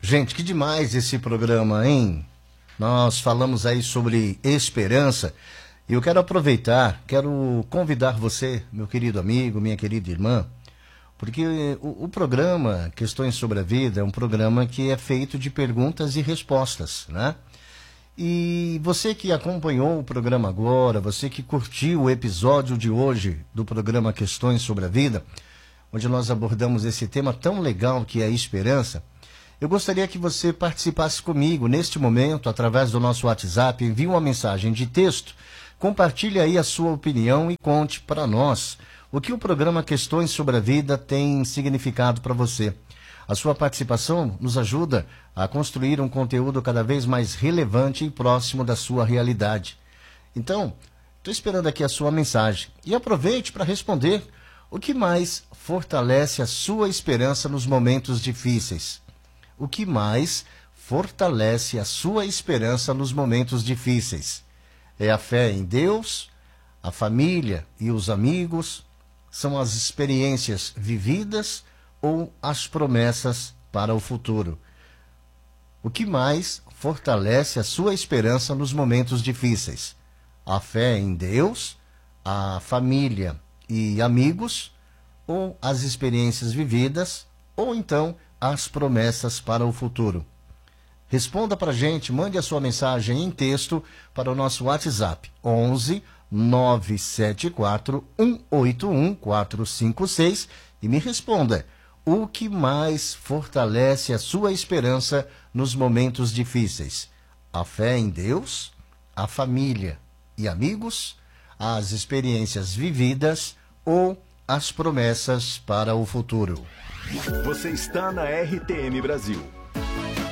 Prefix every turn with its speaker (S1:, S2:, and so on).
S1: Gente, que demais esse programa, hein? Nós falamos aí sobre esperança e eu quero aproveitar, quero convidar você, meu querido amigo, minha querida irmã, porque o programa Questões sobre a Vida é um programa que é feito de perguntas e respostas, né? E você que acompanhou o programa agora, você que curtiu o episódio de hoje do programa Questões sobre a Vida, onde nós abordamos esse tema tão legal que é a esperança, eu gostaria que você participasse comigo neste momento, através do nosso WhatsApp, envie uma mensagem de texto, compartilhe aí a sua opinião e conte para nós o que o programa Questões sobre a Vida tem significado para você. A sua participação nos ajuda a construir um conteúdo cada vez mais relevante e próximo da sua realidade. Então, estou esperando aqui a sua mensagem e aproveite para responder o que mais fortalece a sua esperança nos momentos difíceis. O que mais fortalece a sua esperança nos momentos difíceis? É a fé em Deus, a família e os amigos? São as experiências vividas ou as promessas para o futuro? O que mais fortalece a sua esperança nos momentos difíceis? A fé em Deus, a família e amigos, ou as experiências vividas, ou então as promessas para o futuro? Responda para a gente, mande a sua mensagem em texto para o nosso WhatsApp, 11 974 181 456 e me responda. O que mais fortalece a sua esperança nos momentos difíceis? A fé em Deus, a família e amigos, as experiências vividas ou as promessas para o futuro?
S2: Você está na RTM Brasil.